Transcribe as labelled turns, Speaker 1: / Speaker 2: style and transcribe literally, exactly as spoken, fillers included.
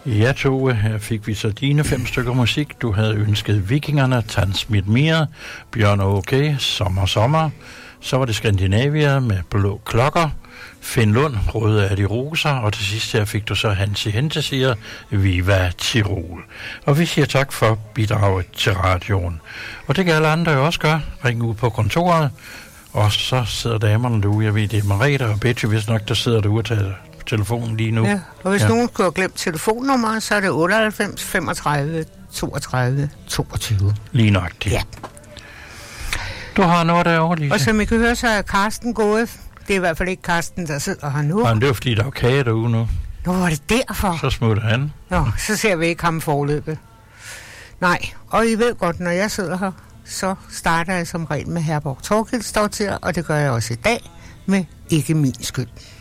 Speaker 1: Ja, Tove, her fik vi så dine fem stykker musik. Du havde ønsket Vikingerne, Tans mit mere, Bjørn og Okay, Sommer Sommer. Så var det Skandinavia med Blå Klokker, Finn Lund, Røde er de roser, og til sidst her fik du så Hansi Hentesier, Viva Tirol. Og vi siger tak for bidraget til radioen. Og det kan alle andre jo også gøre. Ring ud på kontoret, og så sidder damerne derude. Jeg ved, det er Merete og Betty, hvis nok, der sidder derude og tager telefonen lige nu.
Speaker 2: Ja, og hvis
Speaker 1: ja.
Speaker 2: nogen skulle have glemt telefonnummeret, så er det otteoghalvfems femogtredive toogtredive toogtyve.
Speaker 1: Lige nok det.
Speaker 2: Ja.
Speaker 1: Du har noget derovre, Lise.
Speaker 2: Og som I kan høre, så er Karsten gået. Det er i hvert fald ikke Karsten, der sidder her nu.
Speaker 1: Jamen, det er fordi, der er kage derude nu.
Speaker 2: Nå, var det derfor?
Speaker 1: Så smutter han.
Speaker 2: Nå, så ser vi ikke ham forløbet. Nej, og I ved godt, når jeg sidder her, så starter jeg som regel med Herborg Torkildsdottir, og det gør jeg også i dag med Ikke min skyld.